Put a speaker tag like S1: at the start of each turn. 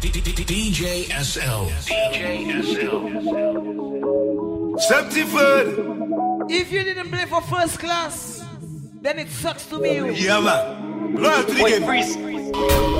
S1: DJ SL. DJ SL.
S2: 74.
S3: If you didn't play for first class, then it sucks to be you.
S2: Yeah, man. Loyalty game.